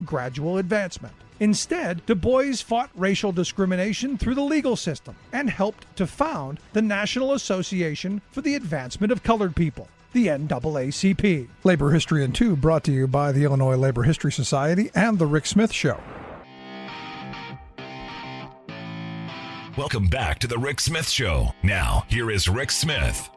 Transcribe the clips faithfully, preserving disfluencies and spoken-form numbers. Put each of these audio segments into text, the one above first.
gradual advancement. Instead, Du Bois fought racial discrimination through the legal system and helped to found the National Association for the Advancement of Colored People, the N double A C P. Labor History in Two, brought to you by the Illinois Labor History Society and The Rick Smith Show. Welcome back to The Rick Smith Show. Now, here is Rick Smith.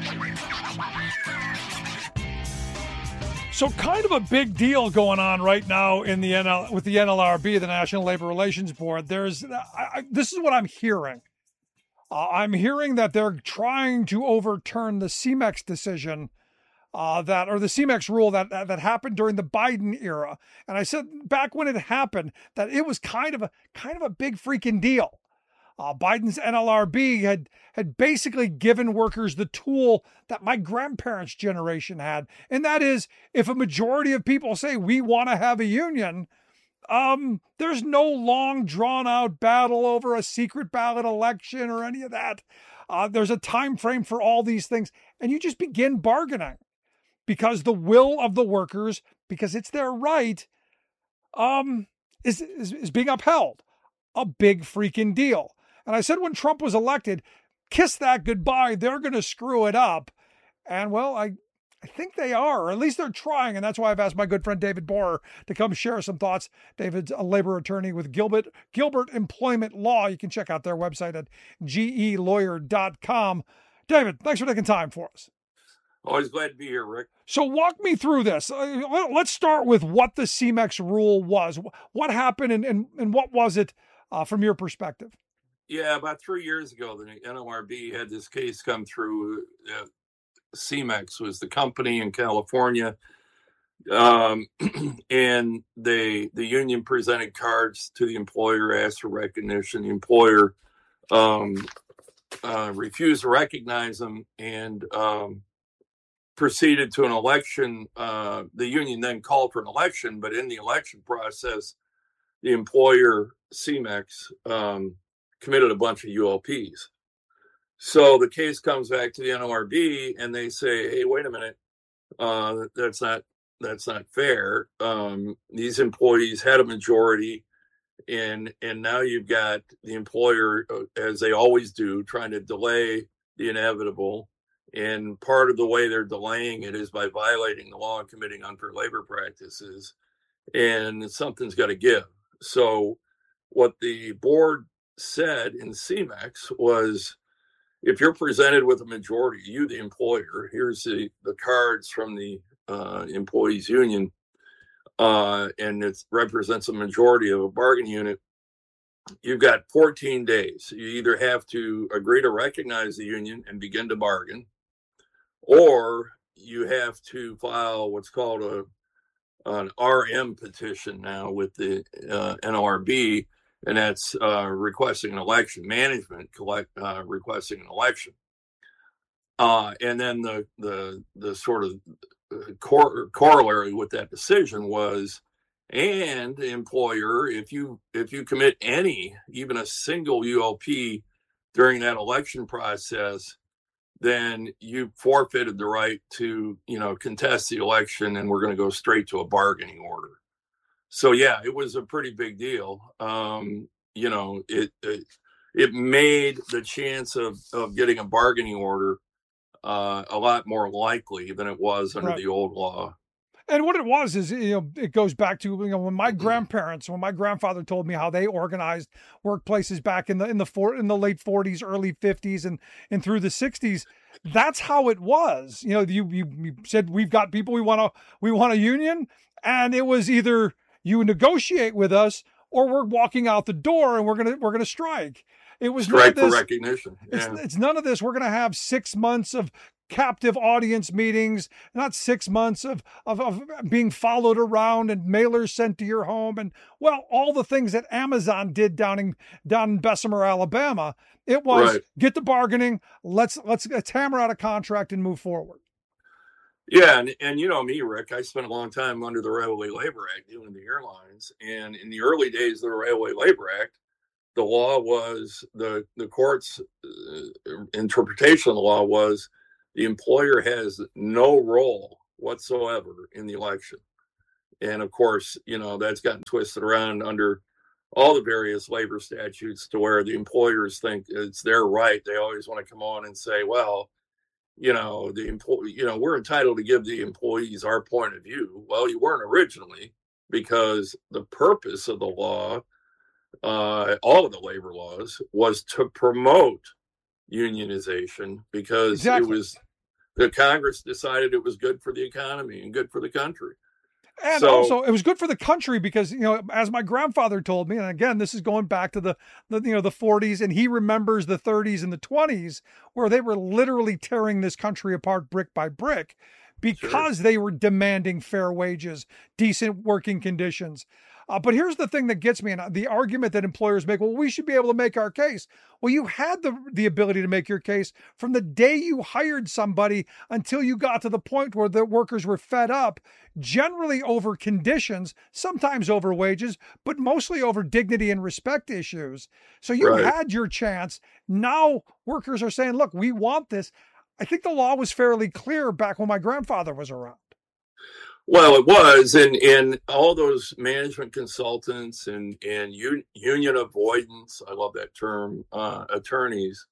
So kind of a big deal going on right now in the N L with the N L R B, the National Labor Relations Board. There's I, I, this is what I'm hearing. Uh, I'm hearing that they're trying to overturn the C M E X decision uh, that, or the C M E X rule that, that that happened during the Biden era. And I said back when it happened that it was kind of a kind of a big freaking deal. Uh, Biden's N L R B had had basically given workers the tool that my grandparents' generation had, and that is, if a majority of people say we want to have a union, um, there's no long, drawn-out battle over a secret ballot election or any of that. Uh, there's a time frame for all these things, and you just begin bargaining because the will of the workers, because it's their right, um, is is, is being upheld. A big freaking deal. And I said when Trump was elected, kiss that goodbye. They're going to screw it up. And well, I I think they are, or at least they're trying. And that's why I've asked my good friend David Borer to come share some thoughts. David's a labor attorney with Gilbert, Gilbert Employment Law. You can check out their website at G E lawyer dot com. David, thanks for taking time for us. Always glad to be here, Rick. So walk me through this. Uh, let's start with what the C M E X rule was. What happened and, and, and what was it uh, from your perspective? Yeah, about three years ago, the N L R B had this case come through. Uh, C M E X was the company in California, um, and they the union presented cards to the employer, asked for recognition. The employer um, uh, refused to recognize them and um, proceeded to an election. Uh, the union then called for an election, but in the election process, the employer, C M E X, um, committed a bunch of U L Ps. So the case comes back to the N L R B and they say, hey, wait a minute, uh, that's not that's not fair. Um, these employees had a majority, and and now you've got the employer, as they always do, trying to delay the inevitable. And part of the way they're delaying it is by violating the law and committing unfair labor practices. And something's got to give. So what the board said in C M E X was, if you're presented with a majority, you, the employer, here's the, the cards from the uh, employees union, uh, and it represents a majority of a bargain unit, you've got fourteen days. You either have to agree to recognize the union and begin to bargain, or you have to file what's called a an R M petition now with the uh, N L R B, and that's uh, requesting an election, management collect, uh, requesting an election. Uh, and then the the the sort of cor- corollary with that decision was, and employer, if you if you commit any, even a single U L P during that election process, then you forfeited the right to, you know, contest the election, and we're going to go straight to a bargaining order. So yeah, it was a pretty big deal. Um, you know, it, it it made the chance of of getting a bargaining order uh, a lot more likely than it was under right. the old law. And what it was is, you know, it goes back to, you know, when my grandparents, when my grandfather told me how they organized workplaces back in the in the for, in the late forties, early fifties, and and through the sixties. That's how it was. You know, you you, you said we've got people we want to we want a union, and it was either you negotiate with us or we're walking out the door and we're gonna we're gonna strike. It was strike none of this, for recognition. Yeah. It's, it's none of this. We're gonna have six months of captive audience meetings, not six months of, of, of being followed around and mailers sent to your home. And well, all the things that Amazon did down in, down in Bessemer, Alabama, it was right. get the bargaining. Let's, let's, let's hammer out a contract and move forward. Yeah. And, and you know me, Rick, I spent a long time under the Railway Labor Act dealing with the airlines. And in the early days of the Railway Labor Act, the law was the, the court's uh, interpretation of the law was, the employer has no role whatsoever in the election. And of course, you know, that's gotten twisted around under all the various labor statutes to where the employers think it's their right. They always want to come on and say, well, you know, the employee, you know, we're entitled to give the employees our point of view. Well, you weren't originally, because the purpose of the law, uh, all of the labor laws, was to promote unionization, because Exactly. it was the Congress decided it was good for the economy and good for the country. And So- also, it was good for the country because, you know, as my grandfather told me, and again, this is going back to the, the you know, the forties, and he remembers the thirties and the twenties where they were literally tearing this country apart brick by brick because they were demanding fair wages, decent working conditions. Uh, but here's the thing that gets me, and the argument that employers make, well, we should be able to make our case. Well, you had the, the ability to make your case from the day you hired somebody until you got to the point where the workers were fed up, generally over conditions, sometimes over wages, but mostly over dignity and respect issues. So you Right. had your chance. Now workers are saying, look, we want this. I think the law was fairly clear back when my grandfather was around. Well, it was, and and all those management consultants and and un, union avoidance, I love that term, uh, attorneys.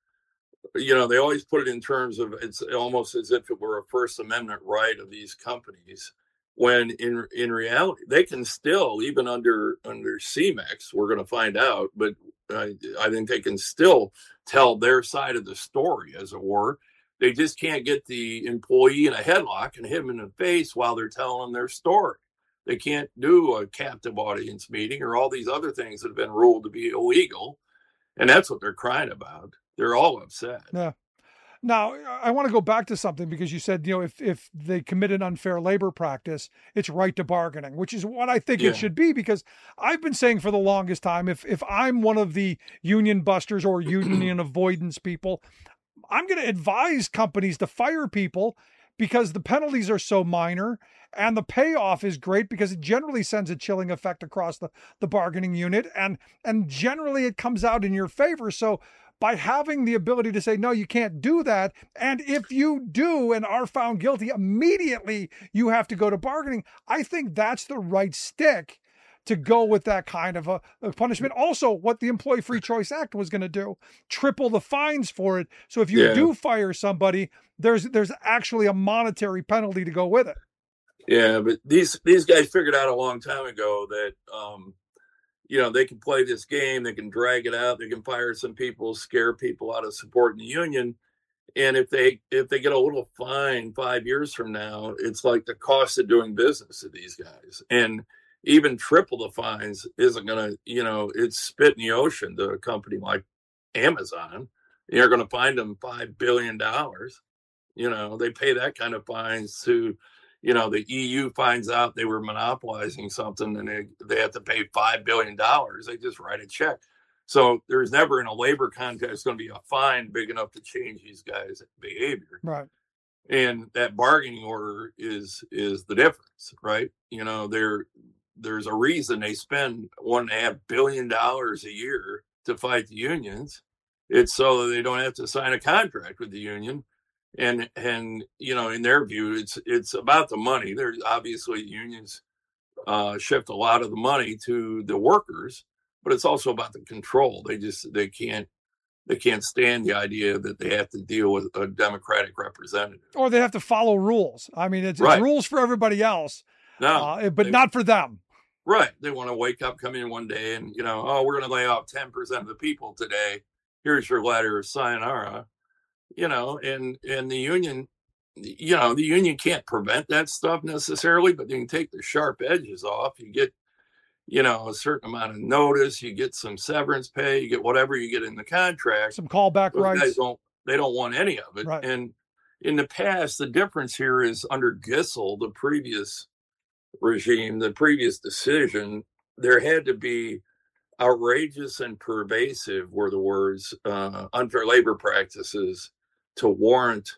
You know, they always put it in terms of it's almost as if it were a First Amendment right of these companies, when in in reality they can still, even under under C M E X, we're going to find out, but I, I think they can still tell their side of the story, as it were. They just can't get the employee in a headlock and hit him in the face while they're telling them their story. They can't do a captive audience meeting or all these other things that have been ruled to be illegal. And that's what they're crying about. They're all upset. Yeah. Now, I want to go back to something because you said, you know, if, if they commit an unfair labor practice, it's right to bargaining, which is what I think Yeah. it should be, because I've been saying for the longest time, if, if I'm one of the union busters or union avoidance people, I'm going to advise companies to fire people because the penalties are so minor and the payoff is great because it generally sends a chilling effect across the, the bargaining unit. And, and generally it comes out in your favor. So by having the ability to say, no, you can't do that. And if you do and are found guilty, immediately you have to go to bargaining. I think that's the right stick to go with that kind of a, a punishment. Also, what the Employee Free Choice Act was going to do, triple the fines for it. So if you Yeah. do fire somebody, there's there's actually a monetary penalty to go with it. Yeah, but these these guys figured out a long time ago that um, you know, they can play this game, they can drag it out, they can fire some people, scare people out of supporting the union. And if they if they get a little fine five years from now, it's like the cost of doing business to these guys. And even triple the fines isn't going to, you know, it's spit in the ocean to a company like Amazon. You're going to find them five billion dollars. You know, they pay that kind of fines to, you know, the E U finds out they were monopolizing something and they, they have to pay five billion dollars. They just write a check. So there's never in a labor context going to be a fine big enough to change these guys' behavior. Right. And that bargaining order is is the difference, right? You know, they're there's a reason they spend one and a half billion dollars a year to fight the unions. It's so that they don't have to sign a contract with the union. And, and, you know, in their view, it's, it's about the money. There's obviously unions uh, shift a lot of the money to the workers, but it's also about the control. They just, they can't, they can't stand the idea that they have to deal with a Democratic representative. Or they have to follow rules. I mean, it's, Right. it's rules for everybody else, No, uh, but they- not for them. Right. They want to wake up, come in one day and, you know, oh, we're going to lay off ten percent of the people today. Here's your letter of sayonara, you know, and, and the union, you know, the union can't prevent that stuff necessarily, but they can take the sharp edges off. You get, you know, a certain amount of notice, you get some severance pay, you get whatever you get in the contract. Some callback Those guys rights. don't, they don't want any of it. Right. And in the past, the difference here is under Gissel, the previous regime, the previous decision, there had to be outrageous and pervasive were the words, uh, unfair labor practices to warrant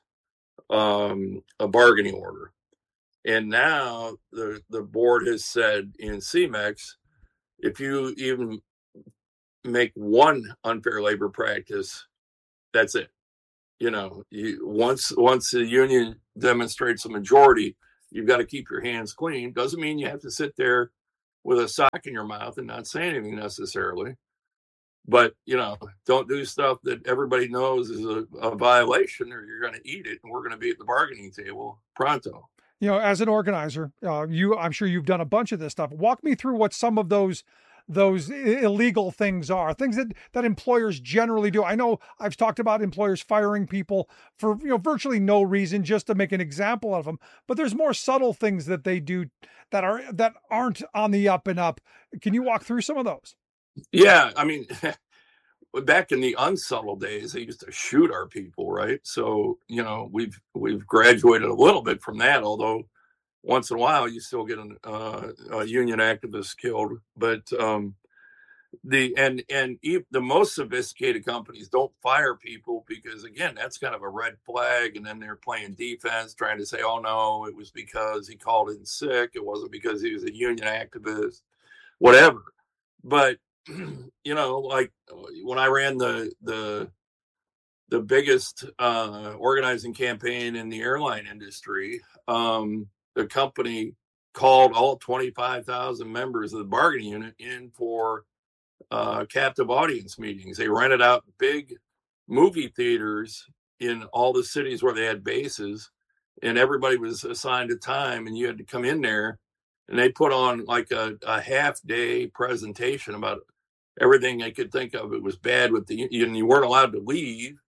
um, a bargaining order. And now the, the board has said in C M E X, if you even make one unfair labor practice, that's it. You know, you, once once the union demonstrates a majority, you've got to keep your hands clean. Doesn't mean you have to sit there with a sock in your mouth and not say anything necessarily. But, you know, don't do stuff that everybody knows is a, a violation, or you're going to eat it, and we're going to be at the bargaining table pronto. You know, as an organizer, uh, you, I'm sure you've done a bunch of this stuff. Walk me through what some of those those illegal things are, things that, that employers generally do. I know I've talked about employers firing people for, you know, virtually no reason, just to make an example of them. But there's more subtle things that they do that are that aren't on the up and up. Can you walk through some of those? Yeah, I mean, back in the unsubtle days, they used to shoot our people, right? So, you know, we've we've graduated a little bit from that, although once in a while you still get an, uh, a union activist killed. But um, the and and e- the most sophisticated companies don't fire people because, again, that's kind of a red flag, and then they're playing defense, trying to say, oh no, it was because he called in sick, it wasn't because he was a union activist, whatever. But you know, like when I ran the the the biggest uh, organizing campaign in the airline industry, um, the company called all twenty-five thousand members of the bargaining unit in for uh, captive audience meetings. They rented out big movie theaters in all the cities where they had bases, and everybody was assigned a time, and you had to come in there, and they put on like a, a half day presentation about everything they could think of. It was bad with the, and you weren't allowed to leave.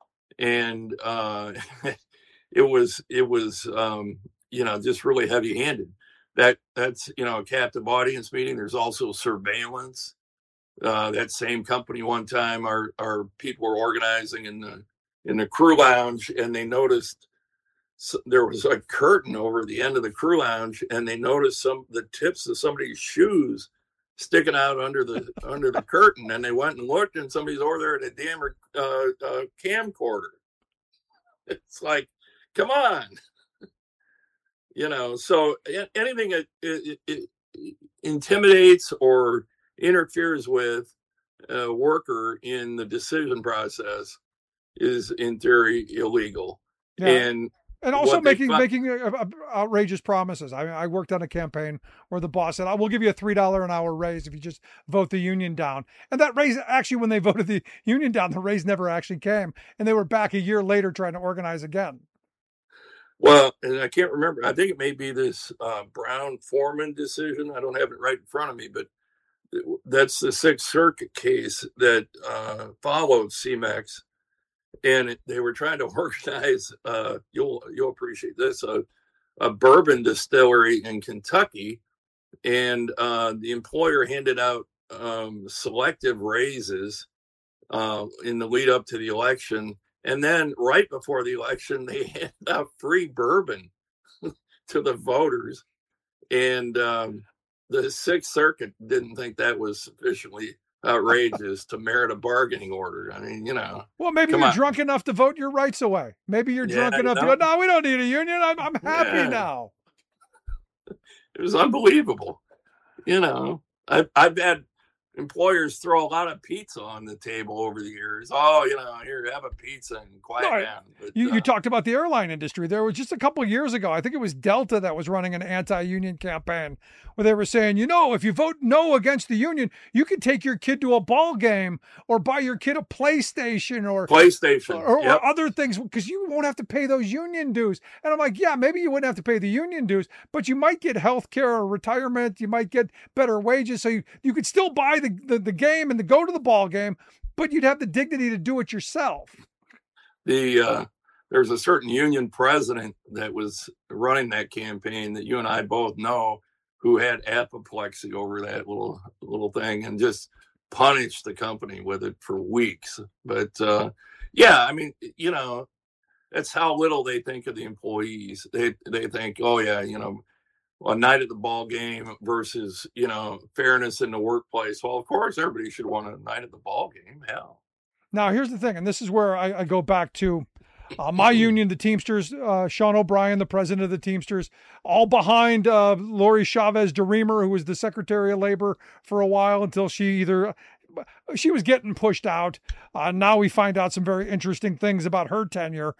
And uh, it was, it was, um, you know, just really heavy handed. That that's, you know, a captive audience meeting. There's also surveillance. Uh, that same company, one time, our, our people were organizing in the, in the crew lounge, and they noticed so there was a curtain over the end of the crew lounge, and they noticed some, the tips of somebody's shoes sticking out under the under the curtain, and they went and looked, and somebody's over there at a damn uh, uh, camcorder. It's like, come on, you know. So anything that it, it, it intimidates or interferes with a worker in the decision process is, in theory, illegal. Yeah. And And also making they, making uh, outrageous promises. I mean, I worked on a campaign where the boss said, "I will give you a three dollar an hour raise if you just vote the union down." And that raise, actually, when they voted the union down, the raise never actually came, and they were back a year later trying to organize again. Well, and I can't remember. I think it may be this uh, Brown Foreman decision. I don't have it right in front of me, but that's the Sixth Circuit case that uh, followed C MEX. And it, they were trying to organize, uh, you'll you'll appreciate this, a, a bourbon distillery in Kentucky. And uh, the employer handed out um, selective raises uh, in the lead up to the election. And then right before the election, they handed out free bourbon to the voters. And um, the Sixth Circuit didn't think that was sufficiently outrageous to merit a bargaining order. I mean, you know. Well, maybe you're on. drunk enough to vote your rights away. Maybe you're yeah, drunk enough know. to go, no, we don't need a union. I'm, I'm happy yeah. now. It was unbelievable. You know, I've, I've had employers throw a lot of pizza on the table over the years. Oh, you know, here, have a pizza and quiet no, down. But, you, uh, you talked about the airline industry. There was just a couple of years ago, I think it was Delta that was running an anti-union campaign where they were saying, you know, if you vote no against the union, you can take your kid to a ball game or buy your kid a PlayStation or PlayStation or, yep. or other things because you won't have to pay those union dues. And I'm like, yeah, maybe you wouldn't have to pay the union dues, but you might get health care or retirement. You might get better wages. So you, you could still buy the, the, the game and to go to the ball game, but you'd have the dignity to do it yourself. The uh, there's a certain union president that was running that campaign that you and I both know, who had apoplexy over that little little thing and just punished the company with it for weeks. But uh, yeah, I mean, you know, that's how little they think of the employees. They they think, oh yeah, you know, a night at the ball game versus, you know, fairness in the workplace. Well, of course, everybody should want a night at the ball game. Hell. Now, here's the thing, and this is where I, I go back to uh, my union, the Teamsters, uh, Sean O'Brien, the president of the Teamsters, all behind uh, Lori Chavez DeReamer, who was the Secretary of Labor for a while until she either, she was getting pushed out. Uh, now we find out some very interesting things about her tenure.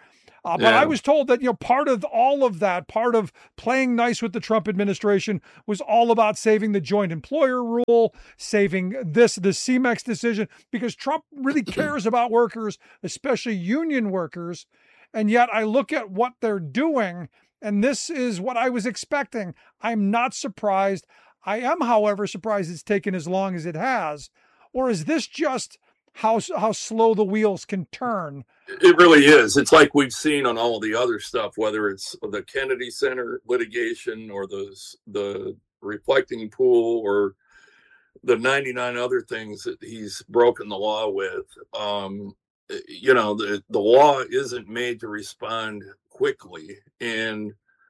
Uh, but Yeah. I was told that, you know, part of all of that, part of playing nice with the Trump administration was all about saving the joint employer rule, saving this, the C MEX decision, because Trump really cares about workers, especially union workers. And yet I look at what they're doing, and this is what I was expecting. I'm not surprised. I am, however, surprised it's taken as long as it has. Or is this just how how slow the wheels can turn? It really is. It's like we've seen on all the other stuff, whether it's the Kennedy Center litigation or the the reflecting pool or the ninety-nine other things that he's broken the law with. Um, you know, the the law isn't made to respond quickly, and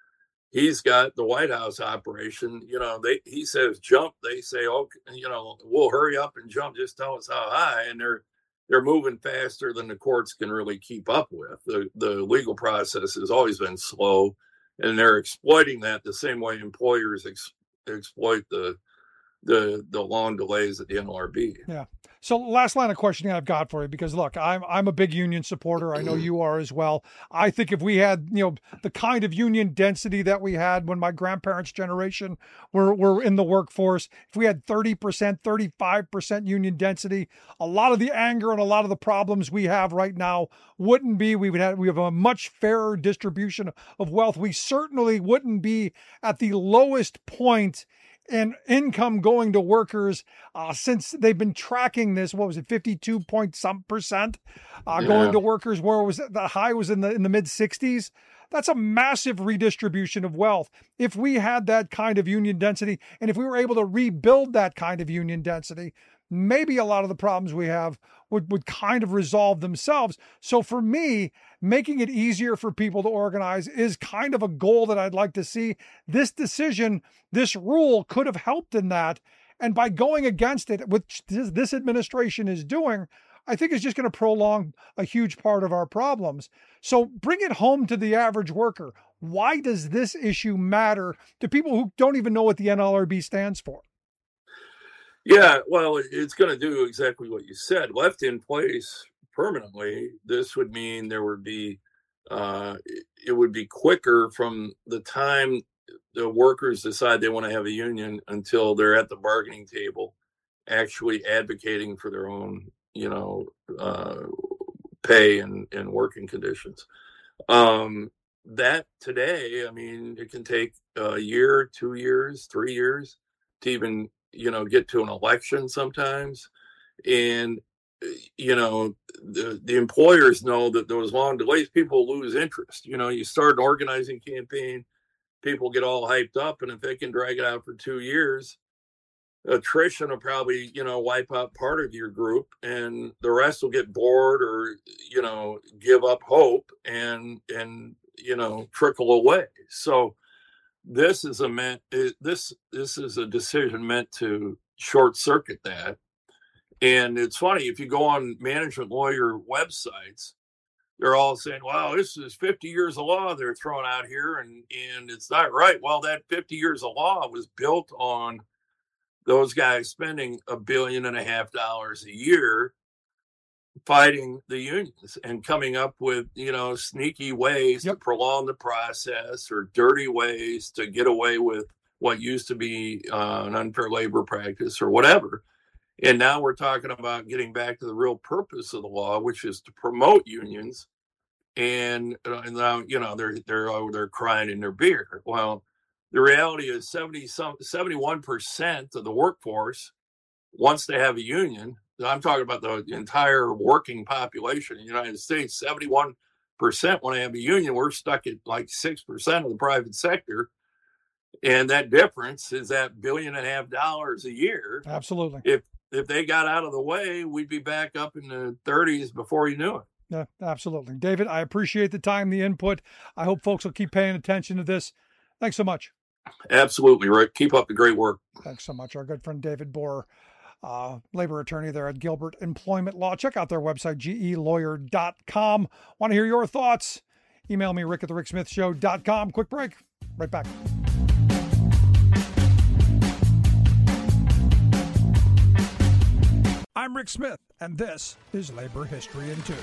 he's got the White House operation. You know, they he says jump, they say, oh, you know, we'll hurry up and jump. Just tell us how high, and they're they're moving faster than the courts can really keep up with. The the legal process has always been slow, and they're exploiting that the same way employers ex, exploit the the the long delays at the N L R B. Yeah. So last line of questioning I've got for you, because look, I'm I'm a big union supporter. I know you are as well. I think if we had, you know, the kind of union density that we had when my grandparents' generation were, were in the workforce, if we had thirty percent, thirty-five percent union density, a lot of the anger and a lot of the problems we have right now wouldn't be. We would have we have a much fairer distribution of wealth. We certainly wouldn't be at the lowest point and income going to workers uh, since they've been tracking this. What was it, fifty-two point some percent uh, Yeah. going to workers? Where was it? The high was in the in the mid sixties. That's a massive redistribution of wealth. If we had that kind of union density, and if we were able to rebuild that kind of union density, maybe a lot of the problems we have would, would kind of resolve themselves. So for me, making it easier for people to organize is kind of a goal that I'd like to see. This decision, this rule could have helped in that. And by going against it, which this administration is doing, I think is just going to prolong a huge part of our problems. So bring it home to the average worker. Why does this issue matter to people who don't even know what the N L R B stands for? Yeah, well, it's going to do exactly what you said. Left in place permanently, this would mean there would be, uh, it would be quicker from the time the workers decide they want to have a union until they're at the bargaining table, actually advocating for their own, you know, uh, pay and, and working conditions. Um, that today, I mean, it can take a year, two years, three years to even, you know, get to an election sometimes. And, you know, the, the employers know that those long delays, people lose interest. You know, you start an organizing campaign, people get all hyped up, and if they can drag it out for two years, attrition will probably, you know, wipe out part of your group, and the rest will get bored or, you know, give up hope and, and, you know, trickle away. So this is a meant, this, this is a decision meant to short circuit that. And it's funny, if you go on management lawyer websites, they're all saying, wow, this is fifty years of law they're throwing out here, and, and it's not right. Well, that fifty years of law was built on those guys spending a billion and a half dollars a year fighting the unions and coming up with, you know, sneaky ways Yep. to prolong the process or dirty ways to get away with what used to be uh, an unfair labor practice or whatever. And now we're talking about getting back to the real purpose of the law, which is to promote unions. And, uh, and now, you know, they're they're over there crying in their beer. Well, the reality is seventy some seventy-one percent of the workforce wants to have a union. I'm talking about the entire working population in the United States. seventy-one percent want to have a union. We're stuck at like six percent of the private sector. And that difference is that billion and a half dollars a year. Absolutely. If if they got out of the way, we'd be back up in the thirties before you knew it. Yeah, absolutely. David, I appreciate the time, the input. I hope folks will keep paying attention to this. Thanks so much. Absolutely, Rick. Keep up the great work. Thanks so much. Our good friend David Borer, uh, labor attorney there at Gilbert Employment Law. Check out their website, G E lawyer dot com. Want to hear your thoughts? Email me, rick at the rick smith show dot com. Quick break. Right back. I'm Rick Smith, and this is Labor History in Two.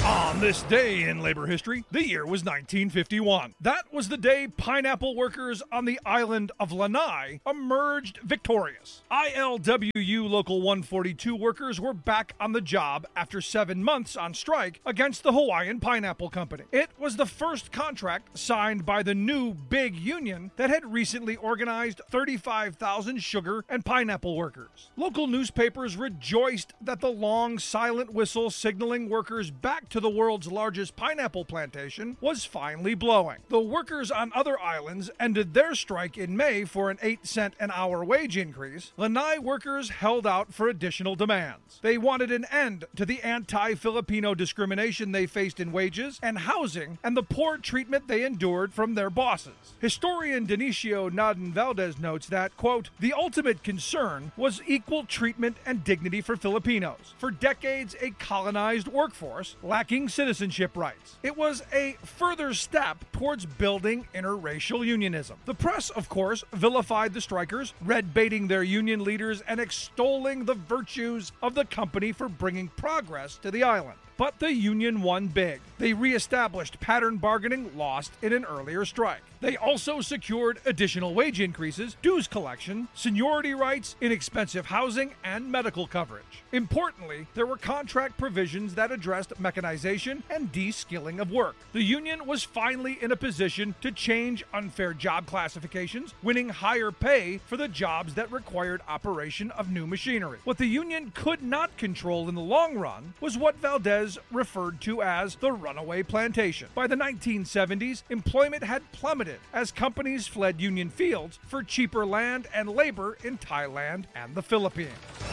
On this day in labor history, the year was nineteen fifty-one. That was the day pineapple workers on the island of Lanai emerged victorious. I L W U Local one forty-two workers were back on the job after seven months on strike against the Hawaiian Pineapple Company. It was the first contract signed by the new big union that had recently organized thirty-five thousand sugar and pineapple workers. Local newspapers rejoiced that the long silent whistle signaling workers back to the world's largest pineapple plantation was finally blowing. The workers on other islands ended their strike in May for an eight cent an hour wage increase. Lanai workers held out for additional demands. They wanted an end to the anti-Filipino discrimination they faced in wages and housing and the poor treatment they endured from their bosses. Historian Dionisio Naden Valdez notes that, quote, the ultimate concern was equal treatment and dignity for Filipinos, for decades a colonized workforce lacking citizenship rights. It was a further step towards building interracial unionism. The press, of course, vilified the strikers, red-baiting their union leaders and extolling the virtues of the company for bringing progress to the island. But the union won big. They reestablished pattern bargaining lost in an earlier strike. They also secured additional wage increases, dues collection, seniority rights, inexpensive housing, and medical coverage. Importantly, there were contract provisions that addressed mechanization and de-skilling of work. The union was finally in a position to change unfair job classifications, winning higher pay for the jobs that required operation of new machinery. What the union could not control in the long run was what Valdez referred to as the runaway plantation. By the nineteen seventies, employment had plummeted as companies fled union fields for cheaper land and labor in Thailand and the Philippines.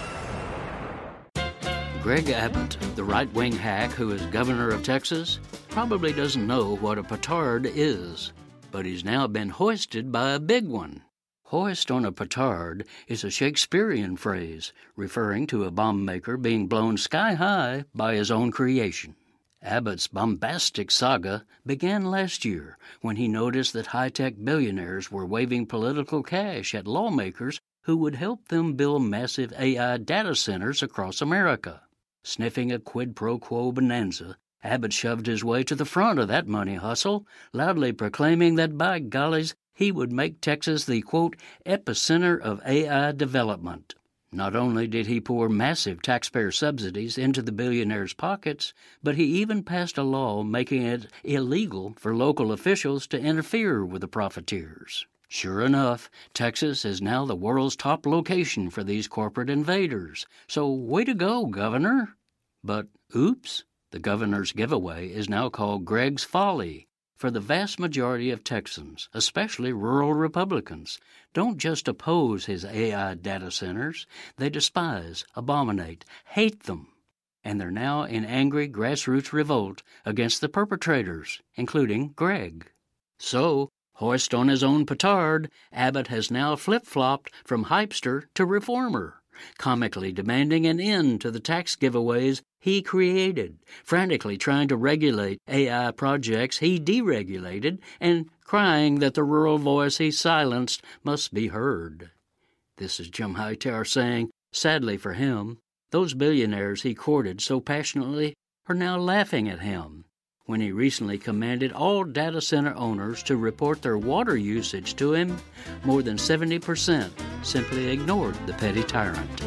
Greg Abbott, the right-wing hack who is governor of Texas, probably doesn't know what a petard is, but he's now been hoisted by a big one. Hoist on a petard is a Shakespearean phrase referring to a bomb maker being blown sky high by his own creation. Abbott's bombastic saga began last year when he noticed that high-tech billionaires were waving political cash at lawmakers who would help them build massive A I data centers across America. Sniffing a quid pro quo bonanza, Abbott shoved his way to the front of that money hustle, loudly proclaiming that, by gollies, he would make Texas the, quote, epicenter of A I development. Not only did he pour massive taxpayer subsidies into the billionaires' pockets, but he even passed a law making it illegal for local officials to interfere with the profiteers. Sure enough, Texas is now the world's top location for these corporate invaders. So way to go, Governor. But oops, the governor's giveaway is now called Greg's Folly. For the vast majority of Texans, especially rural Republicans, don't just oppose his A I data centers, they despise, abominate, hate them. And they're now in angry grassroots revolt against the perpetrators, including Greg. So, hoist on his own petard, Abbott has now flip-flopped from hypester to reformer, comically demanding an end to the tax giveaways he created, frantically trying to regulate A I projects he deregulated, and crying that the rural voice he silenced must be heard. This is Jim Hightower saying, sadly for him, those billionaires he courted so passionately are now laughing at him when he recently commanded all data center owners to report their water usage to him. More than seventy percent simply ignored the petty tyrant.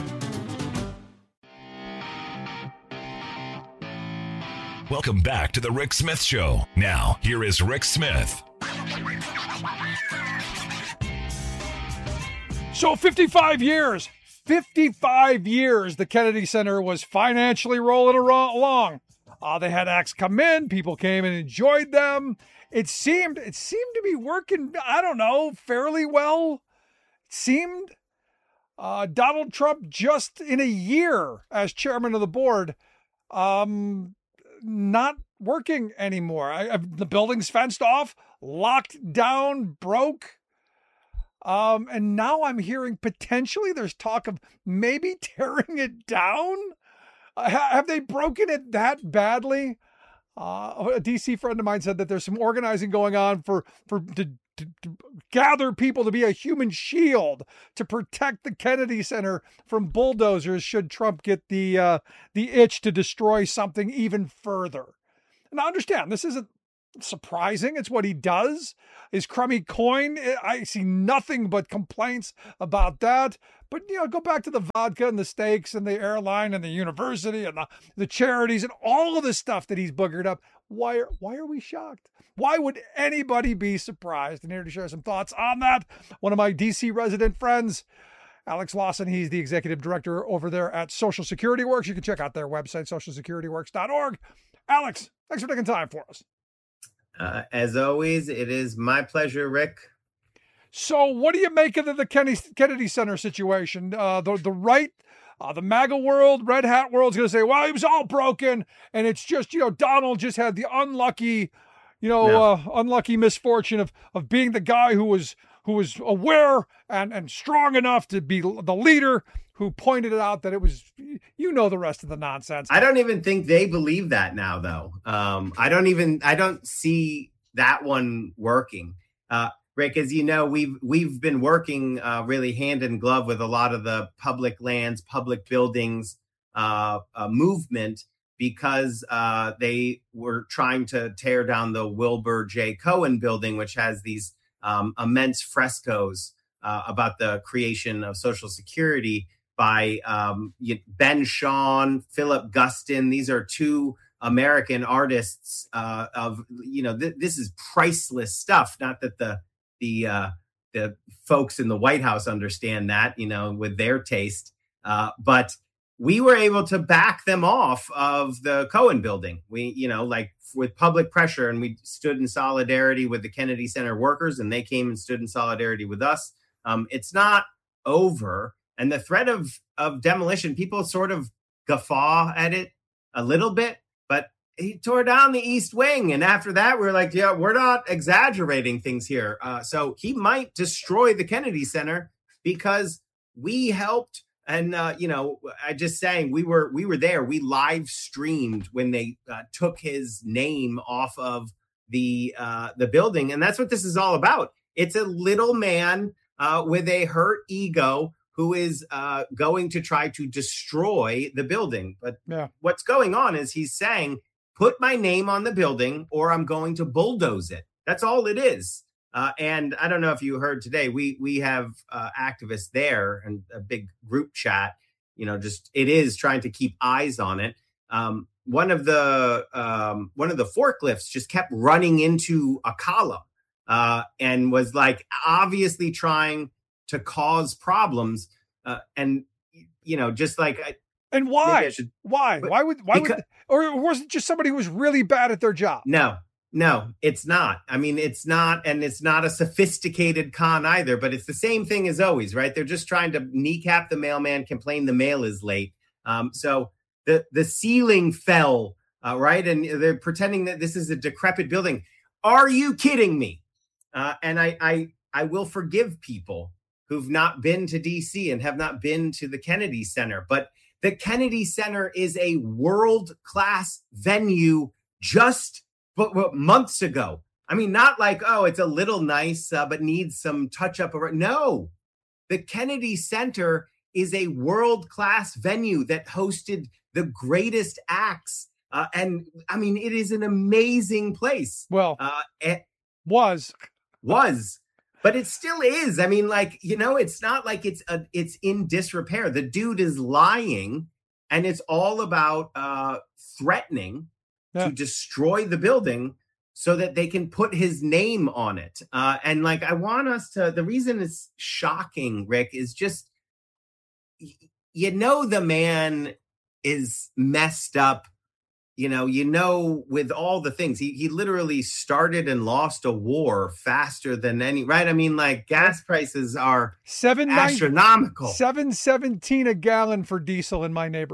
Welcome back to the Rick Smith Show. Now, here is Rick Smith. So fifty-five years, fifty-five years the Kennedy Center was financially rolling along. Uh, they had acts come in, people came and enjoyed them. It seemed, it seemed to be working, I don't know, fairly well. It seemed uh, Donald Trump just in a year as chairman of the board, um, not working anymore. I, I, the building's fenced off, locked down, broke. Um, and now I'm hearing potentially there's talk of maybe tearing it down. Uh, have they broken it that badly? Uh, a D C friend of mine said that there's some organizing going on for, for to to, to gather people to be a human shield to protect the Kennedy Center from bulldozers should Trump get the uh, the itch to destroy something even further. And I understand this isn't surprising. It's what he does. His crummy coin, I see nothing but complaints about that. But, you know, go back to the vodka and the steaks and the airline and the university and the, the charities and all of the stuff that he's boogered up. Why are, why are we shocked? Why would anybody be surprised? And here to share some thoughts on that, one of my D C resident friends, Alex Lawson. He's the executive director over there at Social Security Works. You can check out their website, social security works dot org. Alex, thanks for taking time for us. Uh, as always, it is my pleasure, Rick. So what do you make of the, the Kennedy, Kennedy Center situation? Uh, the, the right, uh, the MAGA world, Red Hat world is going to say, well, he was all broken. And it's just, you know, Donald just had the unlucky, you know, No. uh, unlucky misfortune of, of being the guy who was, who was aware and, and strong enough to be the leader who pointed it out that it was, you know, the rest of the nonsense. I don't even think they believe that now, though. Um, I don't even, I don't see that one working. Uh, Rick, as you know, we've we've been working uh, really hand in glove with a lot of the public lands, public buildings uh, uh, movement because uh, they were trying to tear down the Wilbur J. Cohen building, which has these um, immense frescoes uh, about the creation of Social Security by um, Ben Shahn, Philip Guston. These are two American artists uh, of, you know, th- this is priceless stuff. Not that the the uh, the folks in the White House understand that, you know, with their taste. Uh, but we were able to back them off of the Cohen building. We, you know, like with public pressure, and we stood in solidarity with the Kennedy Center workers, and they came and stood in solidarity with us. Um, it's not over. And the threat of of demolition, people sort of guffaw at it a little bit, but he tore down the East Wing. And after that, we we're like, yeah, we're not exaggerating things here. Uh, so he might destroy the Kennedy Center because we helped. And, uh, you know, I just saying we were we were there. We live streamed when they uh, took his name off of the uh, the building. And that's what this is all about. It's a little man uh, with a hurt ego who is uh, going to try to destroy the building. But yeah. What's going on is he's saying, put my name on the building or I'm going to bulldoze it. That's all it is. Uh, and I don't know if you heard today, we we have uh, activists there and a big group chat, you know, just it is trying to keep eyes on it. Um, one of the um, one of the forklifts just kept running into a column uh, and was like obviously trying to cause problems. Uh, and, you know, just like I, And why? should, why? Why would, why because, would, or was it just somebody who was really bad at their job? No, no, it's not. I mean, it's not, and it's not a sophisticated con either, but it's the same thing as always, right? They're just trying to kneecap the mailman, complain the mail is late. Um, so the, the ceiling fell, uh, right? And they're pretending that this is a decrepit building. Are you kidding me? Uh, and I, I, I will forgive people who've not been to D C and have not been to the Kennedy Center, but the Kennedy Center is a world-class venue just but, but months ago. I mean, not like, oh, it's a little nice, uh, but needs some touch-up. No, the Kennedy Center is a world-class venue that hosted the greatest acts. Uh, and, I mean, it is an amazing place. Well, uh, it was. Was. But it still is. I mean, like, you know, it's not like it's a, it's in disrepair. The dude is lying, and it's all about uh, threatening yeah. to destroy the building so that they can put his name on it. Uh, and like, I want us to, the reason it's shocking, Rick, is just, you know, the man is messed up. You know, you know, with all the things, he he literally started and lost a war faster than any, right? I mean, like gas prices are Seven astronomical. seven seventeen a gallon for diesel in my neighborhood.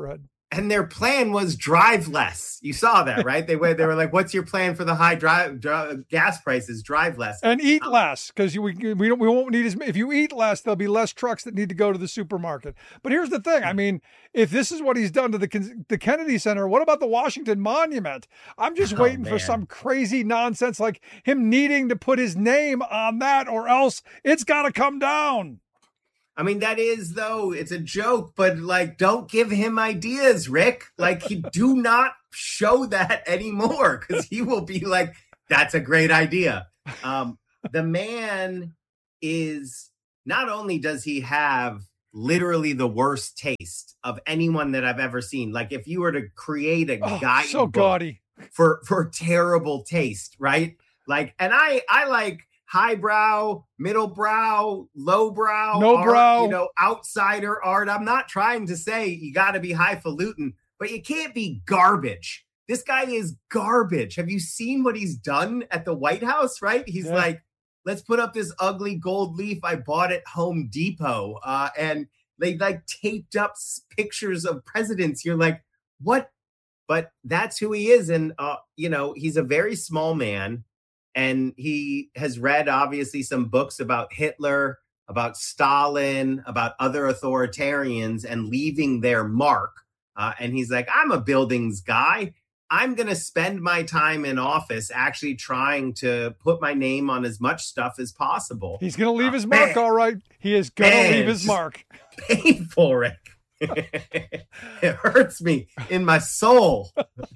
And their plan was drive less. You saw that, right? They were, they were like, what's your plan for the high drive, drive gas prices? Drive less. And eat um, less, because we, we, don't, we won't need as many. If you eat less, there'll be less trucks that need to go to the supermarket. But here's the thing. I mean, if this is what he's done to the, the Kennedy Center, what about the Washington Monument? I'm just oh, waiting man. for some crazy nonsense like him needing to put his name on that, or else it's got to come down. I mean, that is, though, it's a joke, but like, don't give him ideas, Rick. Like, he do not show that anymore, because he will be like, that's a great idea. Um, the man is, not only does he have literally the worst taste of anyone that I've ever seen. Like, if you were to create a oh, guide so gaudy for, for terrible taste, right? Like, and I, I like, highbrow, middle brow, low brow, no art, brow, you know, outsider art. I'm not trying to say you got to be highfalutin, but you can't be garbage. This guy is garbage. Have you seen what he's done at the White House, right? He's yeah. like, let's put up this ugly gold leaf I bought at Home Depot. Uh, and they like taped up pictures of presidents. You're like, what? But that's who he is. And, uh, you know, he's a very small man. And he has read, obviously, some books about Hitler, about Stalin, about other authoritarians, and leaving their mark. Uh, and he's like, I'm a buildings guy. I'm going to spend my time in office actually trying to put my name on as much stuff as possible. He's going to leave uh, his mark, man. all right. He is going to leave his mark. Painful, Rick. It hurts me in my soul.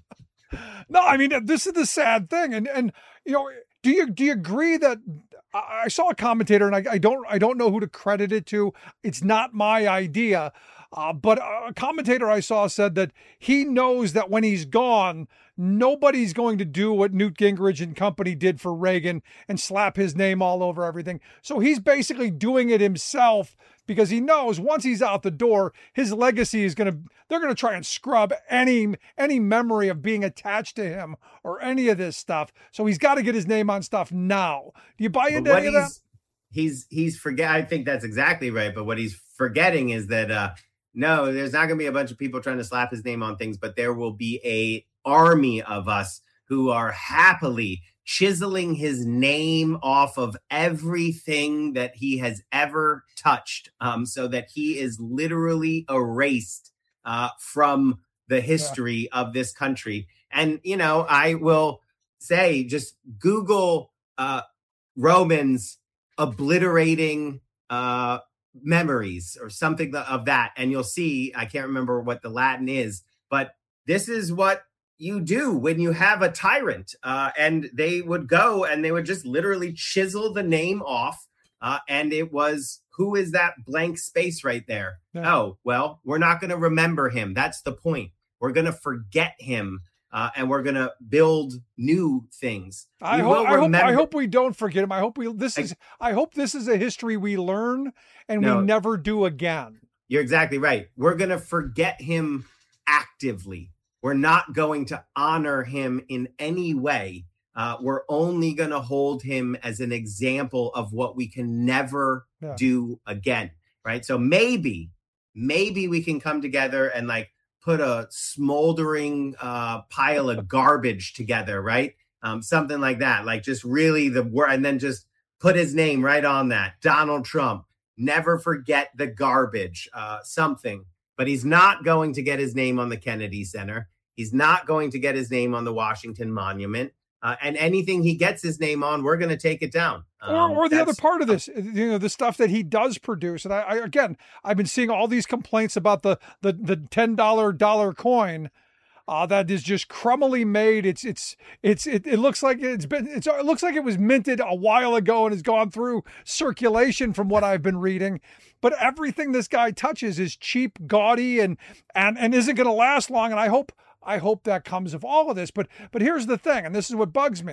No, I mean, this is the sad thing. And, and you know, do you do you agree that I, I saw a commentator, and I, I don't I don't know who to credit it to. It's not my idea. Uh, but a commentator I saw said that he knows that when he's gone, nobody's going to do what Newt Gingrich and company did for Reagan and slap his name all over everything. So he's basically doing it himself, because he knows once he's out the door, his legacy is going to, they're going to try and scrub any, any memory of being attached to him or any of this stuff. So he's got to get his name on stuff now. Do you buy into any of that? He's, he's forget. I think that's exactly right. But what he's forgetting is that, uh, no, there's not going to be a bunch of people trying to slap his name on things, but there will be a army of us who are happily chiseling his name off of everything that he has ever touched, um, so that he is literally erased uh, from the history yeah. of this country. And, you know, I will say, just Google uh, Romans obliterating uh memories or something of that, and you'll see, I can't remember what the Latin is, but this is what you do when you have a tyrant, uh, and they would go and they would just literally chisel the name off, uh, and it was, who is that blank space right there? Yeah. Oh, well, we're not going to remember him. That's the point. We're going to forget him. Uh, and we're gonna build new things. I hope, I hope. I hope we don't forget him. I hope we. This is. I hope this is a history we learn and no, we never do again. You're exactly right. We're gonna forget him actively. We're not going to honor him in any way. Uh, we're only gonna hold him as an example of what we can never yeah. do again. Right. So maybe, maybe we can come together and like put a smoldering uh, pile of garbage together, right? Um, something like that, like just really the word, and then just put his name right on that. Donald Trump, never forget the garbage, uh, something. But he's not going to get his name on the Kennedy Center. He's not going to get his name on the Washington Monument. Uh, and anything he gets his name on, we're going to take it down. Um, or, or the other part of this, you know, the stuff that he does produce. And I, I again, I've been seeing all these complaints about the the the ten dollar dollar coin uh, that is just crumbly made. It's it's it's it, it looks like it's been it's, it looks like it was minted a while ago and has gone through circulation from what I've been reading. But everything this guy touches is cheap, gaudy, and and and isn't going to last long. And I hope. I hope that comes of all of this. But but here's the thing, and this is what bugs me.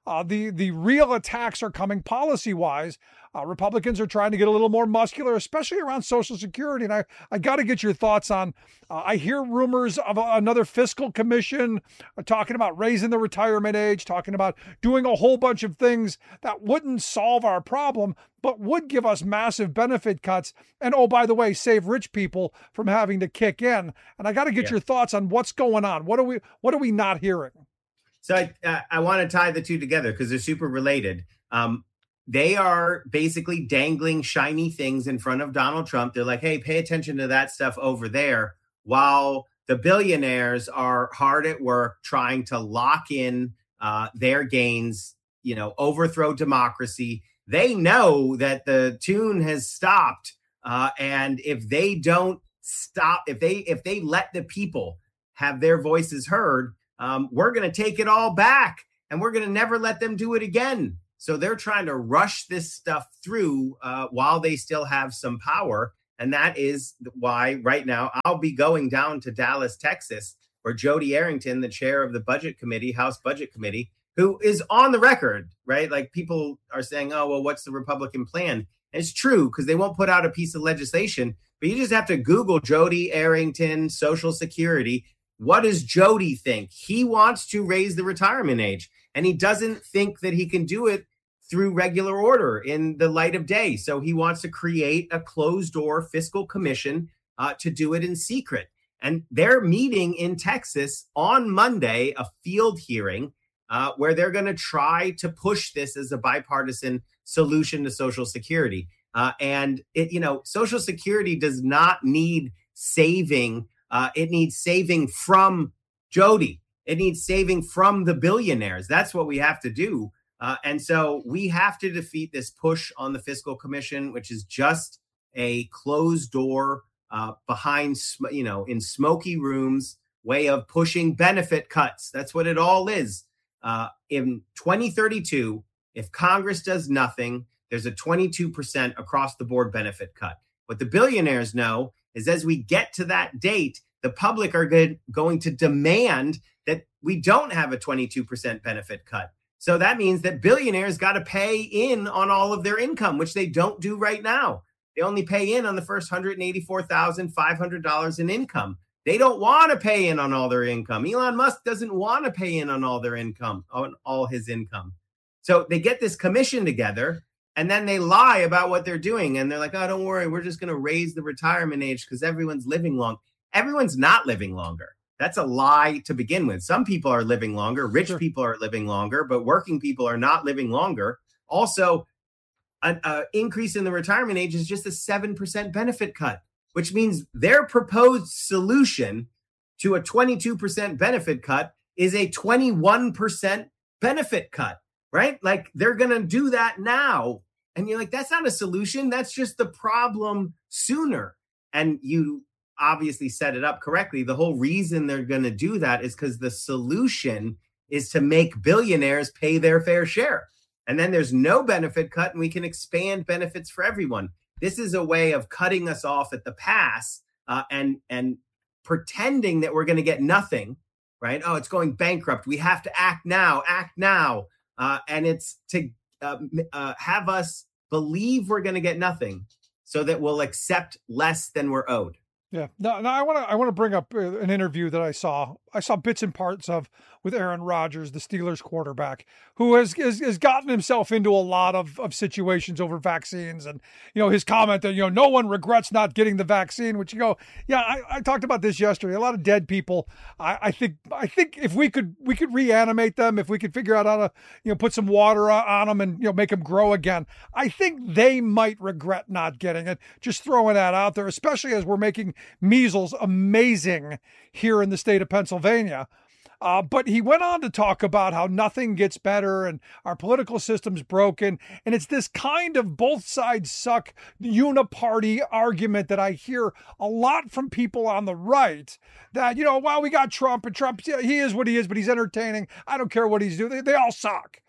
Uh, the the real attacks are coming policy-wise. Uh, Republicans are trying to get a little more muscular, especially around Social Security. And I, I got to get your thoughts on, uh, I hear rumors of a, another fiscal commission uh, talking about raising the retirement age, talking about doing a whole bunch of things that wouldn't solve our problem, but would give us massive benefit cuts. And oh, by the way, save rich people from having to kick in. And I got to get Yeah. your thoughts on what's going on. What are we, what are we not hearing? So I, uh, I want to tie the two together because they're super related. Um, they are basically dangling shiny things in front of Donald Trump. They're like, hey, pay attention to that stuff over there, while the billionaires are hard at work trying to lock in uh, their gains, you know, overthrow democracy. They know that the tune has stopped. Uh, and if they don't stop, if they if they let the people have their voices heard, um, we're going to take it all back and we're going to never let them do it again. So they're trying to rush this stuff through uh, while they still have some power. And that is why right now I'll be going down to Dallas, Texas, where Jody Arrington, the chair of the budget committee, House Budget Committee, who is on the record, right? Like people are saying, oh, well, what's the Republican plan? And it's true because they won't put out a piece of legislation, but you just have to Google Jody Arrington, Social Security. What does Jody think? He wants to raise the retirement age, and he doesn't think that he can do it through regular order in the light of day. So he wants to create a closed door fiscal commission uh, to do it in secret. And they're meeting in Texas on Monday, a field hearing uh, where they're going to try to push this as a bipartisan solution to Social Security. Uh, and, it, you know, Social Security does not need saving. Uh, it needs saving from Jody. It needs saving from the billionaires. That's what we have to do. Uh, and so we have to defeat this push on the fiscal commission, which is just a closed door uh, behind, sm- you know, in smoky rooms way of pushing benefit cuts. That's what it all is. Uh, in twenty thirty-two, if Congress does nothing, there's a twenty-two percent across the board benefit cut. What the billionaires know is as we get to that date, the public are good, going to demand that we don't have a twenty-two percent benefit cut. So that means that billionaires got to pay in on all of their income, which they don't do right now. They only pay in on the first one hundred eighty-four thousand five hundred dollars in income. They don't want to pay in on all their income. Elon Musk doesn't want to pay in on all their income, on all his income. So they get this commission together and then they lie about what they're doing. And they're like, oh, don't worry, we're just going to raise the retirement age because everyone's living long. Everyone's not living longer. That's a lie to begin with. Some people are living longer. Rich Sure. people are living longer, but working people are not living longer. Also, an uh, increase in the retirement age is just a seven percent benefit cut, which means their proposed solution to a twenty-two percent benefit cut is a twenty-one percent benefit cut, right? Like they're going to do that now. And you're like, that's not a solution. That's just the problem sooner. And you obviously set it up correctly. The whole reason they're going to do that is because the solution is to make billionaires pay their fair share. And then there's no benefit cut and we can expand benefits for everyone. This is a way of cutting us off at the pass uh, and, and pretending that we're going to get nothing, right? Oh, it's going bankrupt. We have to act now, act now. Uh, and it's to uh, uh, have us believe we're going to get nothing so that we'll accept less than we're owed. Yeah. No, no, I want to I want to bring up uh, an interview that I saw. I saw bits and parts of with Aaron Rodgers, the Steelers quarterback, who has has, has gotten himself into a lot of, of situations over vaccines. And, you know, his comment that, you know, no one regrets not getting the vaccine, which you go, yeah, I, I talked about this yesterday. A lot of dead people. I, I think I think if we could we could reanimate them, if we could figure out how to, you know, put some water on them and, you know, make them grow again, I think they might regret not getting it. Just throwing that out there, especially as we're making measles amazing here in the state of Pennsylvania. Uh, but he went on to talk about how nothing gets better and our political system's broken. And it's this kind of both sides suck uniparty argument that I hear a lot from people on the right that, you know, well, we got Trump and Trump, he is what he is, but he's entertaining. I don't care what he's doing. They, they all suck.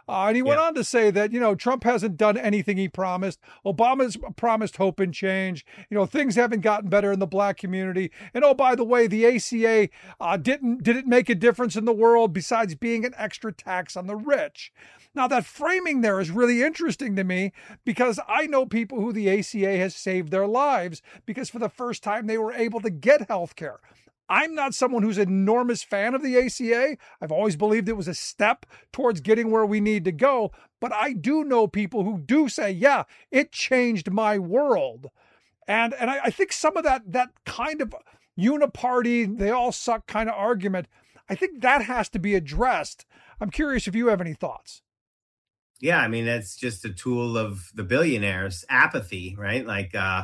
Uh, and he went on to say that, you know, Trump hasn't done anything he promised. Obama's promised hope and change. You know, things haven't gotten better in the black community. And oh, by the way, the A C A uh, didn't didn't make a difference in the world besides being an extra tax on the rich. Now, that framing there is really interesting to me because I know people who the A C A has saved their lives because for the first time they were able to get health care. I'm not someone who's an enormous fan of the A C A. I've always believed it was a step towards getting where we need to go. But I do know people who do say, yeah, it changed my world. And and I, I think some of that that kind of uniparty, they all suck kind of argument, I think that has to be addressed. I'm curious if you have any thoughts. Yeah, I mean, that's just a tool of the billionaires, apathy, right? Like, uh,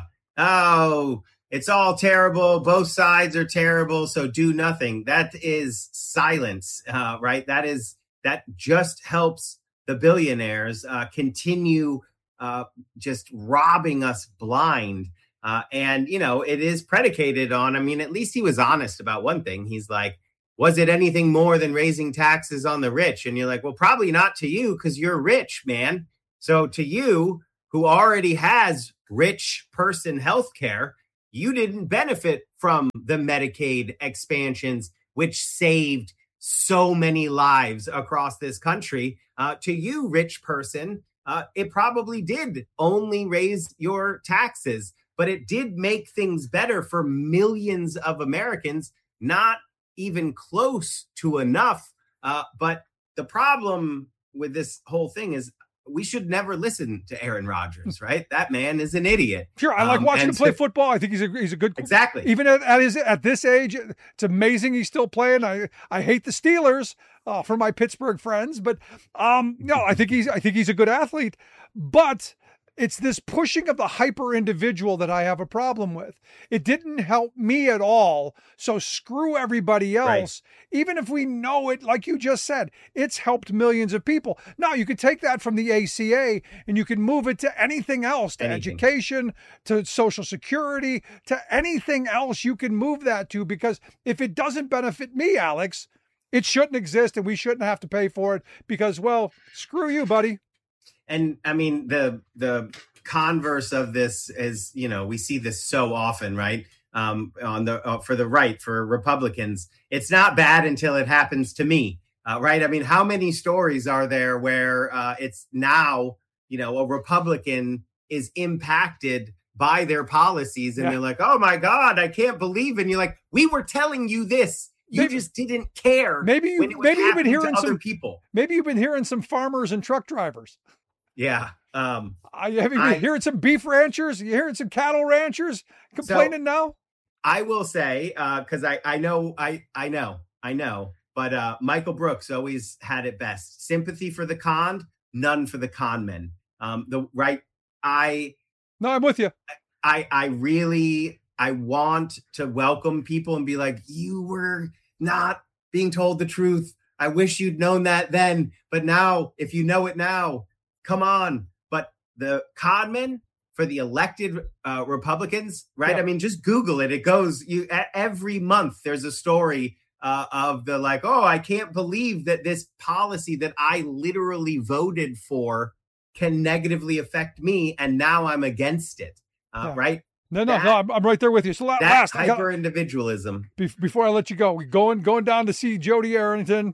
oh, it's all terrible. Both sides are terrible. So do nothing. That is silence, uh, right? That is that just helps the billionaires uh, continue uh, just robbing us blind. Uh, and, you know, it is predicated on, I mean, at least he was honest about one thing. He's like, was it anything more than raising taxes on the rich? And you're like, well, probably not to you because you're rich, man. So to you, who already has rich person health care, you didn't benefit from the Medicaid expansions, which saved so many lives across this country. Uh, to you, rich person, uh, it probably did only raise your taxes, but it did make things better for millions of Americans, not even close to enough. Uh, but the problem with this whole thing is we should never listen to Aaron Rodgers, right? That man is an idiot. Sure, I like um, watching him play so, football. I think he's a he's a good exactly. Even at, at his at this age, it's amazing he's still playing. I I hate the Steelers uh, for my Pittsburgh friends, but um, no, I think he's I think he's a good athlete. But it's this pushing of the hyper individual that I have a problem with. It didn't help me at all. So screw everybody else. Right. Even if we know it, like you just said, it's helped millions of people. Now you could take that from the A C A and you can move it to anything else, to anything. Education, to Social Security, to anything else you can move that to, because if it doesn't benefit me, Alex, it shouldn't exist and we shouldn't have to pay for it because, well, screw you, buddy. And I mean, the the converse of this is, you know, we see this so often, right? Um, on the uh, for the right, for Republicans, it's not bad until it happens to me, uh, right? I mean, how many stories are there where uh, it's now, you know, a Republican is impacted by their policies and yeah. they're like, oh, my God, I can't believe it. And you're like, we were telling you this. You maybe, just didn't care. Maybe you, maybe you've been hearing some people. Maybe you've been hearing some farmers and truck drivers. Yeah. Um, I have you been I, hearing some beef ranchers? You hearing some cattle ranchers complaining so now? I will say, because uh, I, I know, I, I know, I know, but uh, Michael Brooks always had it best. Sympathy for the conned, none for the con men. Um, the right. I. No, I'm with you. I, I really, I want to welcome people and be like, you were not being told the truth. I wish you'd known that then, but now, if you know it now, come on. But the conmen for the elected uh, Republicans, right? Yeah. I mean, just Google it. It goes you every month. There's a story uh, of the like, oh, I can't believe that this policy that I literally voted for can negatively affect me. And now I'm against it. Uh, yeah. Right. No, no, that, no. I'm, I'm right there with you. So that last hyper individualism. Be, before I let you go, we going going down to see Jody Arrington,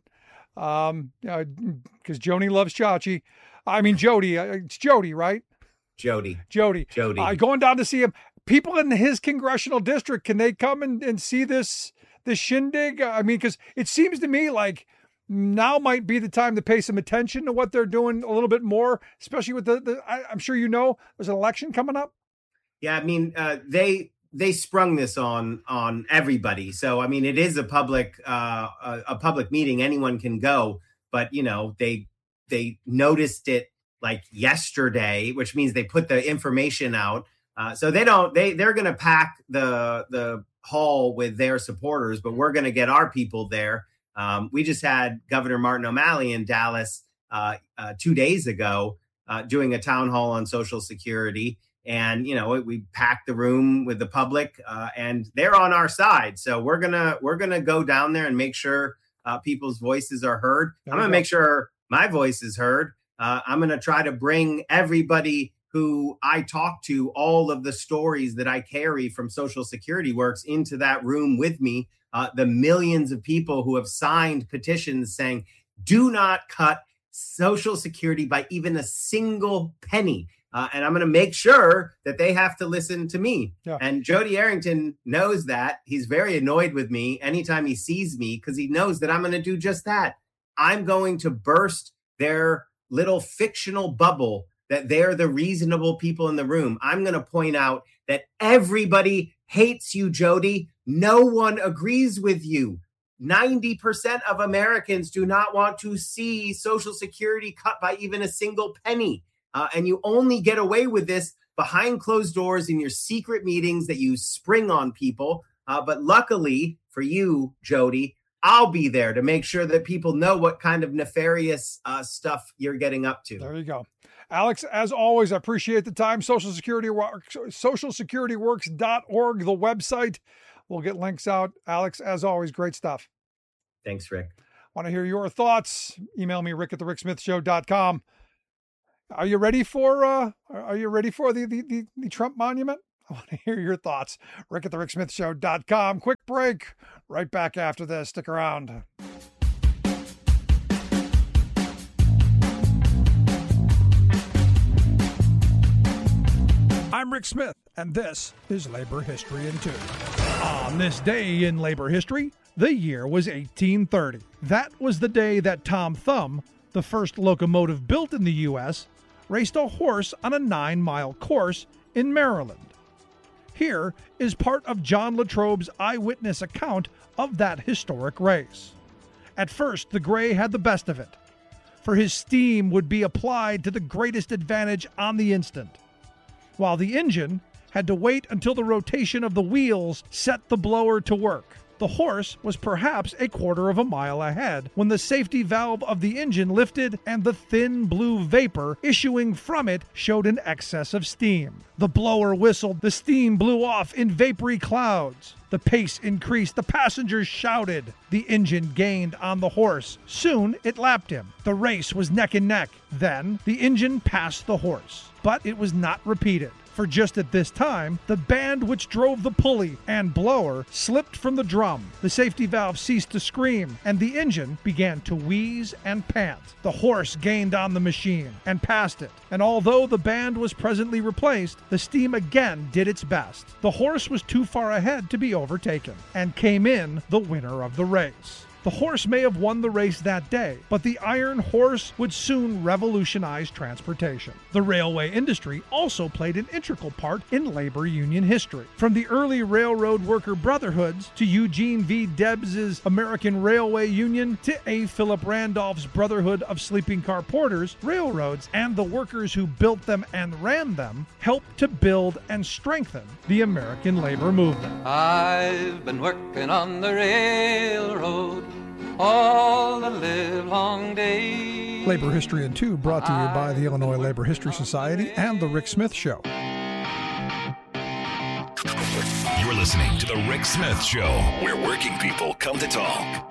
um, because uh, Joni loves Chachi. I mean, Jody, it's Jody, right? Jody. Jody. Jody. Uh, going down to see him. People in his congressional district, can they come and, and see this, this shindig? I mean, because it seems to me like now might be the time to pay some attention to what they're doing a little bit more, especially with the, the I, I'm sure you know, there's an election coming up. Yeah, I mean, uh, they they sprung this on on everybody. So, I mean, it is a public uh, a, a public meeting. Anyone can go. But, you know, they they noticed it like yesterday, which means they put the information out. Uh, so they don't they they're going to pack the the hall with their supporters, but we're going to get our people there. Um, we just had Governor Martin O'Malley in Dallas uh, uh, two days ago uh, doing a town hall on Social Security. And, you know, we packed the room with the public uh, and they're on our side. So we're going to we're going to go down there and make sure uh, people's voices are heard. There I'm going to make sure my voice is heard. Uh, I'm going to try to bring everybody who I talk to, all of the stories that I carry from Social Security Works, into that room with me. Uh, the millions of people who have signed petitions saying, do not cut Social Security by even a single penny. Uh, and I'm going to make sure that they have to listen to me. Yeah. And Jody Arrington knows that. He's very annoyed with me anytime he sees me because he knows that I'm going to do just that. I'm going to burst their little fictional bubble that they're the reasonable people in the room. I'm going to point out that everybody hates you, Jody. No one agrees with you. ninety percent of Americans do not want to see Social Security cut by even a single penny. Uh, and you only get away with this behind closed doors in your secret meetings that you spring on people. Uh, but luckily for you, Jody, I'll be there to make sure that people know what kind of nefarious uh, stuff you're getting up to. There you go. Alex, as always, I appreciate the time. Social Security Works, social security works dot org, the website. We'll get links out. Alex, as always, great stuff. Thanks, Rick. Want to hear your thoughts? Email me, rick at the rick smith show dot com. Are you ready for uh, are you ready for the, the, the, the Trump monument? I want to hear your thoughts. rick at the rick smith show dot com. Quick break. Right back after this. Stick around. I'm Rick Smith, and this is Labor History in Two. On this day in labor history, the year was eighteen thirty. That was the day that Tom Thumb, the first locomotive built in the U S, raced a horse on a nine-mile course in Maryland. Here is part of John Latrobe's eyewitness account of that historic race. At first, the gray had the best of it, for his steam would be applied to the greatest advantage on the instant, while the engine had to wait until the rotation of the wheels set the blower to work. The horse was perhaps a quarter of a mile ahead when the safety valve of the engine lifted and the thin blue vapor issuing from it showed an excess of steam. The blower whistled, the steam blew off in vapory clouds. The pace increased, the passengers shouted. The engine gained on the horse. Soon it lapped him. The race was neck and neck. Then the engine passed the horse. But it was not repeated, for just at this time, the band which drove the pulley and blower slipped from the drum. The safety valve ceased to scream, and the engine began to wheeze and pant. The horse gained on the machine and passed it, and although the band was presently replaced, the steam again did its best. The horse was too far ahead to be overtaken, and came in the winner of the race. The horse may have won the race that day, but the iron horse would soon revolutionize transportation. The railway industry also played an integral part in labor union history. From the early railroad worker brotherhoods to Eugene V. Debs's American Railway Union to A. Philip Randolph's Brotherhood of Sleeping Car Porters, railroads and the workers who built them and ran them helped to build and strengthen the American labor movement. I've been working on the railroad all the live long day. Labor History in Two, brought to you by the Illinois Labor History Society and The Rick Smith Show. You're listening to The Rick Smith Show, where working people come to talk.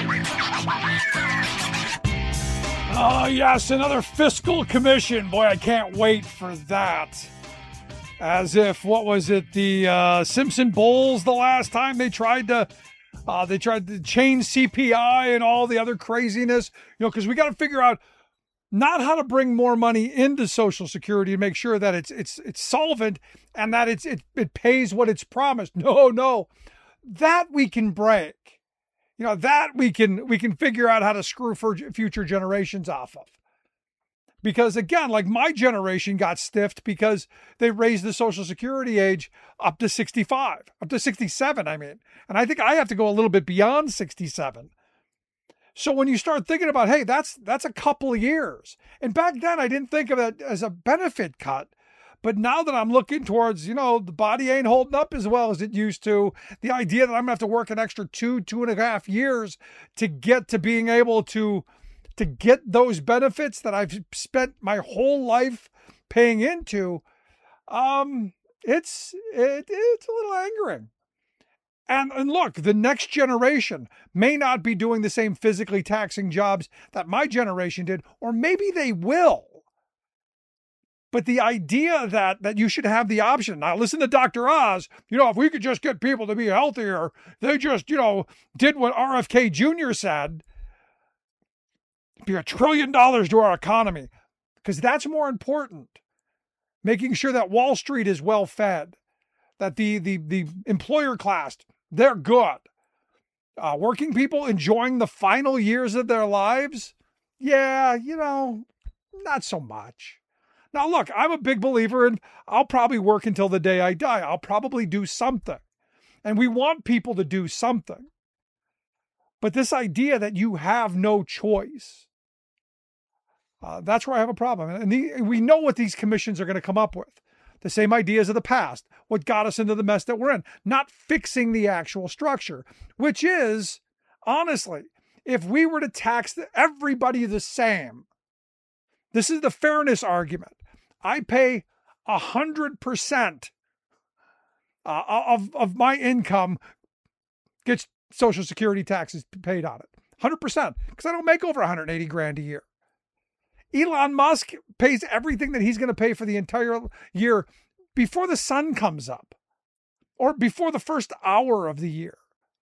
Oh, yes, another fiscal commission. Boy, I can't wait for that. As if, what was it, the uh, Simpson Bowls the last time they tried to Uh, they tried to change C P I and all the other craziness, you know, because we got to figure out not how to bring more money into Social Security to make sure that it's it's it's solvent and that it's it, it pays what it's promised. No, no, that we can break. You know, that we can we can figure out how to screw for future generations off of. Because again, like my generation got stiffed because they raised the Social Security age up to sixty-five, up to sixty-seven, I mean. And I think I have to go a little bit beyond sixty-seven. So when you start thinking about, hey, that's that's a couple of years. And back then I didn't think of it as a benefit cut. But now that I'm looking towards, you know, the body ain't holding up as well as it used to, the idea that I'm going to have to work an extra two, two and a half years to get to being able to to get those benefits that I've spent my whole life paying into, um, it's it, it's a little angering. And, and look, the next generation may not be doing the same physically taxing jobs that my generation did, or maybe they will. But the idea that that you should have the option. Now, listen to Doctor Oz. You know, if we could just get people to be healthier, they just, you know, did what R F K Junior said. It'd be a trillion dollars to our economy. Because that's more important. Making sure that Wall Street is well fed. That the, the, the employer class, they're good. Uh, working people enjoying the final years of their lives? Yeah, you know, not so much. Now, look, I'm a big believer in I'll probably work until the day I die. I'll probably do something. And we want people to do something. But this idea that you have no choice, uh, that's where I have a problem. And the, we know what these commissions are going to come up with. The same ideas of the past, what got us into the mess that we're in, not fixing the actual structure, which is, honestly, if we were to tax everybody the same, this is the fairness argument. I pay one hundred percent uh, of, of my income gets Social Security taxes paid on it. one hundred percent, because I don't make over one hundred eighty grand a year. Elon Musk pays everything that he's going to pay for the entire year before the sun comes up or before the first hour of the year.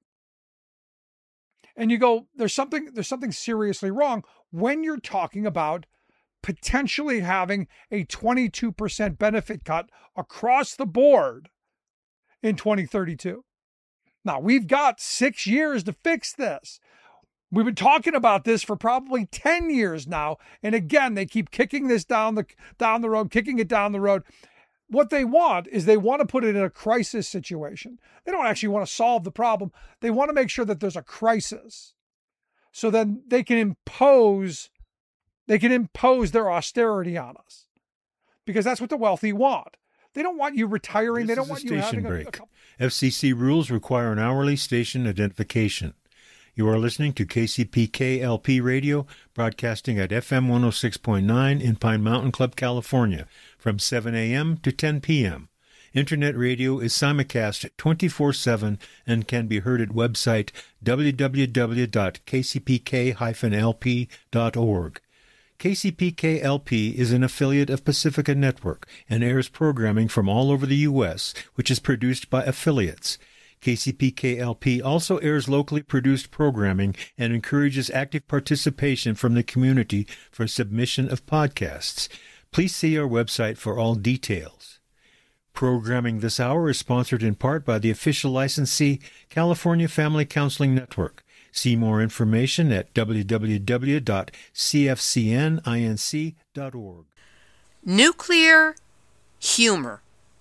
And you go, there's something, there's something seriously wrong when you're talking about potentially having a twenty-two percent benefit cut across the board in twenty thirty-two. Now, we've got six years to fix this. We've been talking about this for probably ten years now. And again, they keep kicking this down the, down the road, kicking it down the road. What they want is they want to put it in a crisis situation. They don't actually want to solve the problem. They want to make sure that there's a crisis. So then they can impose, they can impose their austerity on us. Because that's what the wealthy want. They don't want you retiring. This they don't is want a you station having break. a, a couple. F C C rules require an hourly station identification. You are listening to K C P K L P Radio, broadcasting at F M one oh six point nine in Pine Mountain Club, California, from seven a.m. to ten p.m. Internet radio is simulcast twenty-four seven and can be heard at website w w w dot k c p k dash l p dot org. K C P K L P is an affiliate of Pacifica Network and airs programming from all over the U S, which is produced by affiliates. K C P K L P also airs locally produced programming and encourages active participation from the community for submission of podcasts. Please see our website for all details. Programming this hour is sponsored in part by the official licensee, California Family Counseling Network. See more information at w w w dot c f c n inc dot org. Nuclear humor.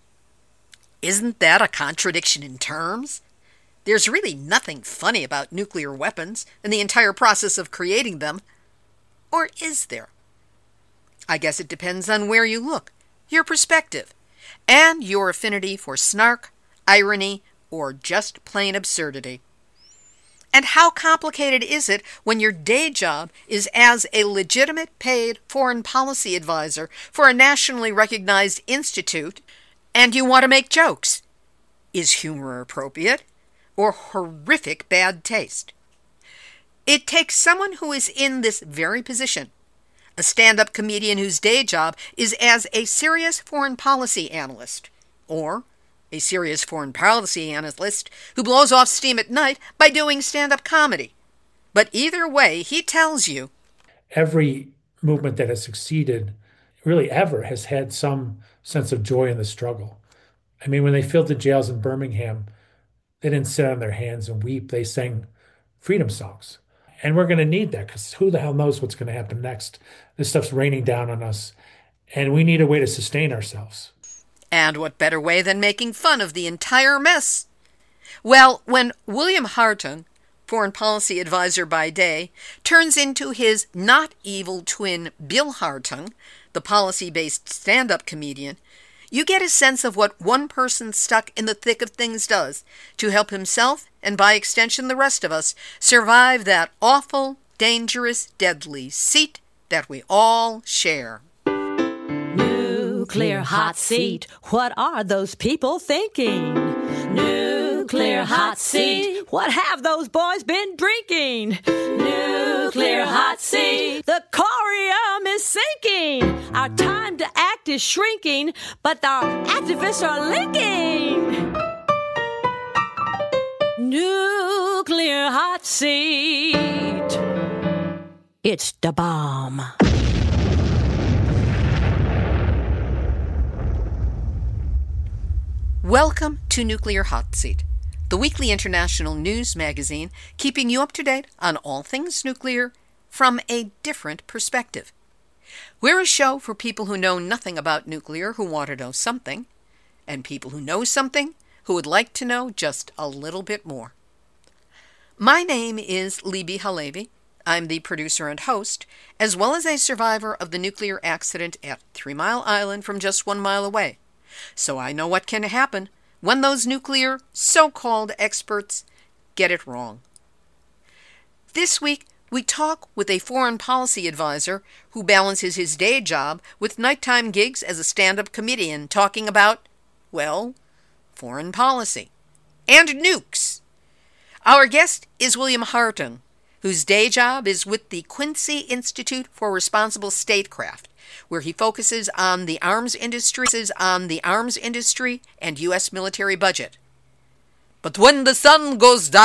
Isn't that a contradiction in terms? There's really nothing funny about nuclear weapons and the entire process of creating them. Or is there? I guess it depends on where you look, your perspective, and your affinity for snark, irony, or just plain absurdity. And how complicated is it when your day job is as a legitimate paid foreign policy advisor for a nationally recognized institute, and you want to make jokes? Is humor appropriate or horrific bad taste? It takes someone who is in this very position, a stand-up comedian whose day job is as a serious foreign policy analyst, or a serious foreign policy analyst who blows off steam at night by doing stand-up comedy. But either way, he tells you, every movement that has succeeded, really ever, has had some sense of joy in the struggle. I mean, when they filled the jails in Birmingham, they didn't sit on their hands and weep. They sang freedom songs. And we're going to need that, because who the hell knows what's going to happen next? This stuff's raining down on us, and we need a way to sustain ourselves. And what better way than making fun of the entire mess? Well, when William Hartung, foreign policy advisor by day, turns into his not evil twin Bill Hartung, the policy-based stand-up comedian, you get a sense of what one person stuck in the thick of things does to help himself, and by extension the rest of us, survive that awful, dangerous, deadly seat that we all share. Nuclear hot seat. What are those people thinking? Nuclear Nuclear hot seat. What have those boys been drinking? Nuclear hot seat. The corium is sinking. Our time to act is shrinking, but our activists are linking. Nuclear hot seat. It's the bomb. Welcome to Nuclear Hot Seat, the weekly international news magazine keeping you up to date on all things nuclear from a different perspective. We're a show for people who know nothing about nuclear who want to know something, and people who know something who would like to know just a little bit more. My name is Libby Halevi. I'm the producer and host, as well as a survivor of the nuclear accident at Three Mile Island from just one mile away. So I know what can happen when those nuclear so-called experts get it wrong. This week, we talk with a foreign policy advisor who balances his day job with nighttime gigs as a stand-up comedian talking about, well, foreign policy and nukes. Our guest is William Hartung, whose day job is with the Quincy Institute for Responsible Statecraft, where he focuses on the arms industry, on the arms industry and U S military budget. But when the sun goes down,